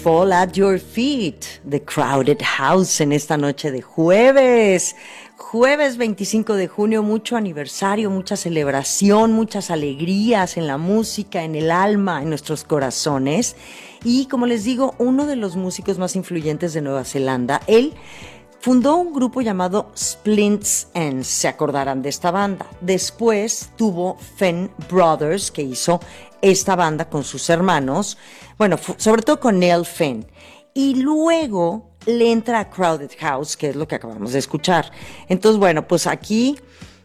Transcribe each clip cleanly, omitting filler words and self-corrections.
Fall at Your Feet, The Crowded House, en esta noche de jueves. Jueves 25 de junio, mucho aniversario, mucha celebración, muchas alegrías en la música, en el alma, en nuestros corazones. Y como les digo, uno de los músicos más influyentes de Nueva Zelanda, él fundó un grupo llamado Splint's Ends, se acordarán de esta banda. Después tuvo Fenn Brothers, que hizo esta banda con sus hermanos, bueno, sobre todo con Neil Fenn. Y luego le entra a Crowded House, que es lo que acabamos de escuchar. Entonces, bueno, pues aquí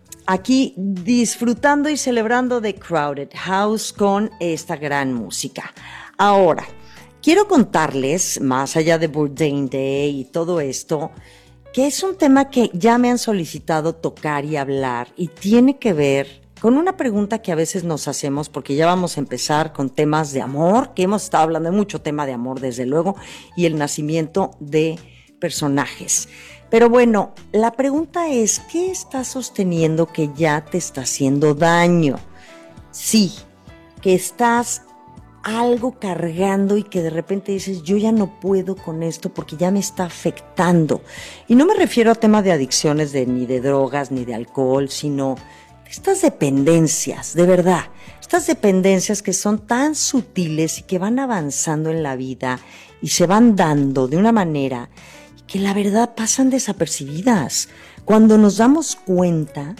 disfrutando y celebrando de Crowded House con esta gran música. Ahora, quiero contarles, más allá de Bourdain Day y todo esto, que es un tema que ya me han solicitado tocar y hablar y tiene que ver con una pregunta que a veces nos hacemos, porque ya vamos a empezar con temas de amor, que hemos estado hablando de mucho tema de amor desde luego, y el nacimiento de personajes. Pero bueno, la pregunta es, ¿qué estás sosteniendo que ya te está haciendo daño? Sí, que estás algo cargando y que de repente dices, yo ya no puedo con esto porque ya me está afectando. Y no me refiero a temas de adicciones ni de drogas ni de alcohol, sino estas dependencias, de verdad, estas dependencias que son tan sutiles y que van avanzando en la vida y se van dando de una manera que la verdad pasan desapercibidas. Cuando nos damos cuenta,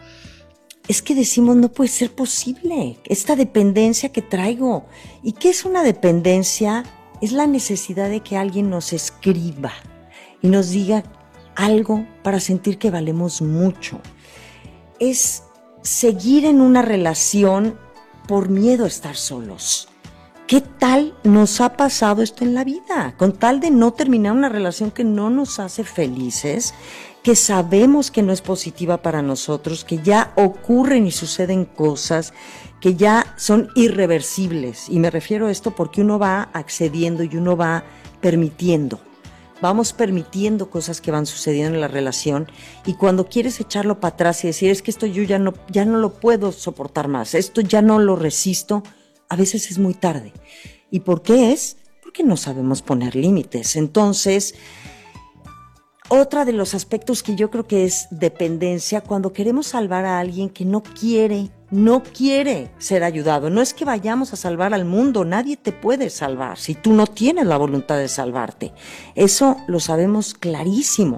es que decimos, no puede ser posible, esta dependencia que traigo. ¿Y qué es una dependencia? Es la necesidad de que alguien nos escriba y nos diga algo para sentir que valemos mucho. Es seguir en una relación por miedo a estar solos. ¿Qué tal nos ha pasado esto en la vida? Con tal de no terminar una relación que no nos hace felices, que sabemos que no es positiva para nosotros, que ya ocurren y suceden cosas que ya son irreversibles. Y me refiero a esto porque uno va accediendo y uno va permitiendo. Vamos permitiendo cosas que van sucediendo en la relación y cuando quieres echarlo para atrás y decir, es que esto yo ya no lo puedo soportar más, esto ya no lo resisto, a veces es muy tarde. ¿Y por qué es? Porque no sabemos poner límites. Entonces, otra de los aspectos que yo creo que es dependencia, cuando queremos salvar a alguien que no quiere ser ayudado. No es que vayamos a salvar al mundo, nadie te puede salvar si tú no tienes la voluntad de salvarte. Eso lo sabemos clarísimo.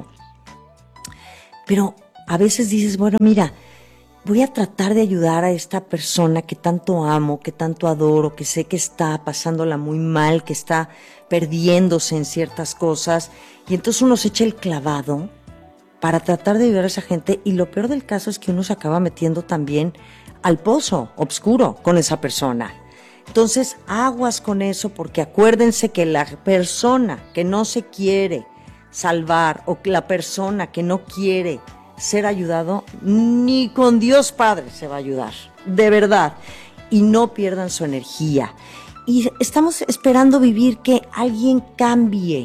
Pero a veces dices, bueno, mira, voy a tratar de ayudar a esta persona que tanto amo, que tanto adoro, que sé que está pasándola muy mal, que está perdiéndose en ciertas cosas. Y entonces uno se echa el clavado para tratar de ayudar a esa gente y lo peor del caso es que uno se acaba metiendo también al pozo oscuro con esa persona. Entonces, aguas con eso porque acuérdense que la persona que no se quiere salvar o que la persona que no quiere ser ayudado, ni con Dios Padre se va a ayudar, de verdad. Y no pierdan su energía. Y estamos esperando vivir que alguien cambie,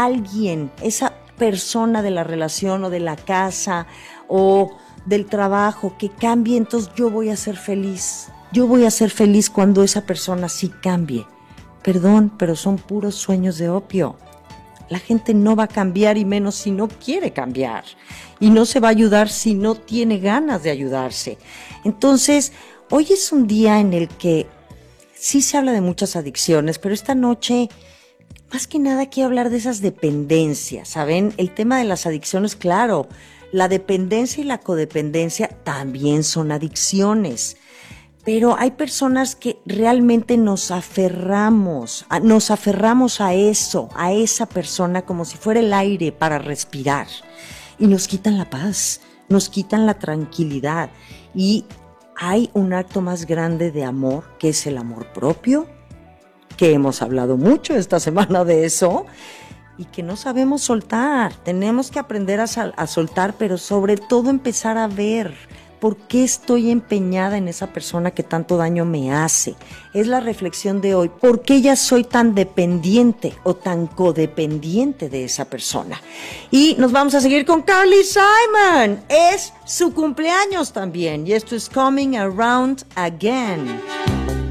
esa persona de la relación o de la casa o del trabajo, que cambie, entonces yo voy a ser feliz. Yo voy a ser feliz cuando esa persona sí cambie. Perdón, pero son puros sueños de opio. La gente no va a cambiar y menos si no quiere cambiar. Y no se va a ayudar si no tiene ganas de ayudarse. Entonces, hoy es un día en el que sí se habla de muchas adicciones, pero esta noche, más que nada, quiero hablar de esas dependencias, ¿saben? El tema de las adicciones, claro, la dependencia y la codependencia también son adicciones. Pero hay personas que realmente nos aferramos a eso, a esa persona como si fuera el aire para respirar. Y nos quitan la paz, nos quitan la tranquilidad. Y hay un acto más grande de amor, que es el amor propio, que hemos hablado mucho esta semana de eso, y que no sabemos soltar. Tenemos que aprender a soltar, pero sobre todo empezar a ver por qué estoy empeñada en esa persona que tanto daño me hace. Es la reflexión de hoy. ¿Por qué ya soy tan dependiente o tan codependiente de esa persona? Y nos vamos a seguir con Carly Simon. Es su cumpleaños también. Y esto es Coming Around Again.